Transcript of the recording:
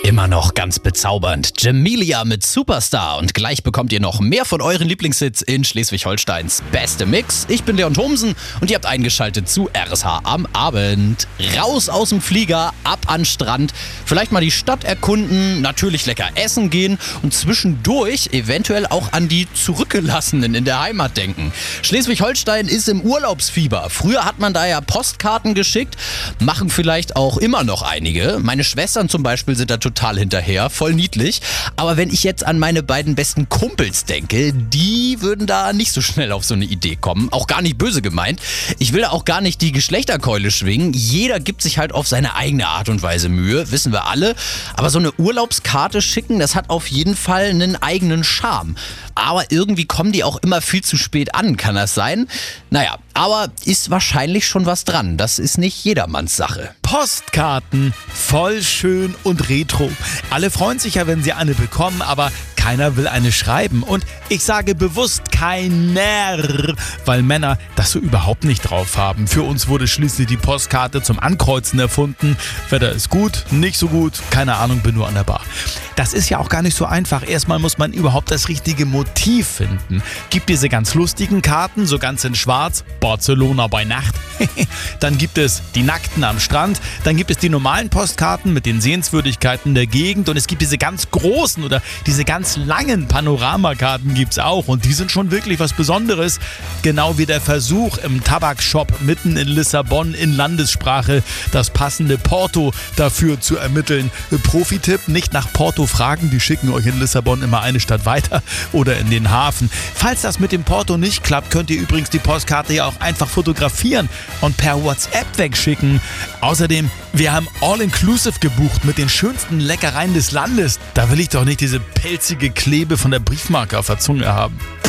Immer noch ganz bezaubernd. Jamelia mit Superstar. Und gleich bekommt ihr noch mehr von euren Lieblingshits in Schleswig-Holsteins beste Mix. Ich bin Leon Thomsen und ihr habt eingeschaltet zu RSH am Abend. Raus aus dem Flieger, ab an Strand, vielleicht mal die Stadt erkunden, natürlich lecker essen gehen und zwischendurch eventuell auch an die Zurückgelassenen in der Heimat denken. Schleswig-Holstein ist im Urlaubsfieber. Früher hat man da ja Postkarten geschickt, machen vielleicht auch immer noch einige. Meine Schwestern zum Beispiel sind da total hinterher, voll niedlich. Aber wenn ich jetzt an meine beiden besten Kumpels denke, die würden da nicht so schnell auf so eine Idee kommen. Auch gar nicht böse gemeint. Ich will da auch gar nicht die Geschlechterkeule schwingen. Jeder gibt sich halt auf seine eigene Art und Weise Mühe, wissen wir alle. Aber so eine Urlaubskarte schicken, das hat auf jeden Fall einen eigenen Charme. Aber irgendwie kommen die auch immer viel zu spät an, kann das sein? Naja, aber ist wahrscheinlich schon was dran. Das ist nicht jedermanns Sache. Postkarten, voll schön und retro. Alle freuen sich ja, wenn sie eine bekommen, aber keiner will eine schreiben. Und ich sage bewusst keiner, weil Männer das so überhaupt nicht drauf haben. Für uns wurde schließlich die Postkarte zum Ankreuzen erfunden. Wetter ist gut, nicht so gut, keine Ahnung, bin nur an der Bar. Das ist ja auch gar nicht so einfach. Erstmal muss man überhaupt das richtige Motiv finden. Gibt diese ganz lustigen Karten, so ganz in schwarz, Barcelona bei Nacht. Dann gibt es die Nackten am Strand. Dann gibt es die normalen Postkarten mit den Sehenswürdigkeiten der Gegend. Und es gibt diese ganz großen oder diese ganz langen Panoramakarten gibt's auch. Und die sind schon wirklich was Besonderes. Genau wie der Versuch im Tabakshop mitten in Lissabon in Landessprache das passende Porto dafür zu ermitteln. Profi-Tipp, nicht nach Porto fragen, die schicken euch in Lissabon immer eine Stadt weiter oder in den Hafen. Falls das mit dem Porto nicht klappt, könnt ihr übrigens die Postkarte ja auch einfach fotografieren und per WhatsApp wegschicken. Außerdem, wir haben All-Inclusive gebucht mit den schönsten Leckereien des Landes. Da will ich doch nicht diese pelzige Klebe von der Briefmarke auf der Zunge haben.